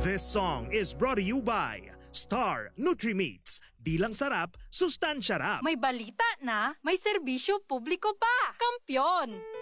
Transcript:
This song is brought to you by Star Nutri-Meats. Di lang sarap, sustansya rap. May balita na, may serbisyo publiko pa. Kampyon!